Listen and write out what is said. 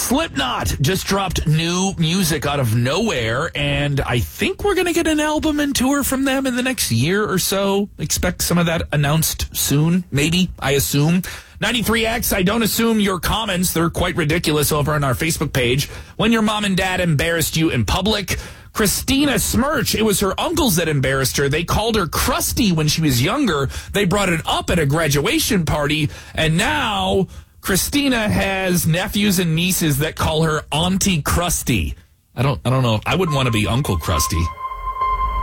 Slipknot just dropped new music out of nowhere, and I think we're going to get an album and tour from them in the next year or so. Expect some of that announced soon, maybe, I assume. 93X, I don't assume your comments. They're quite ridiculous over on our Facebook page. When your mom and dad embarrassed you in public. Christina Smirch, it was her uncles that embarrassed her. They called her Krusty when she was younger. They brought it up at a graduation party, and now Christina has nephews and nieces that call her Auntie Krusty. I don't know. I wouldn't want to be Uncle Krusty.